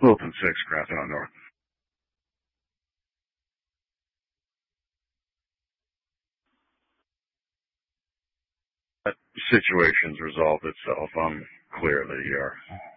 Wilton 6, Grafton on North. That situation's resolved itself. I'm clear of the ER.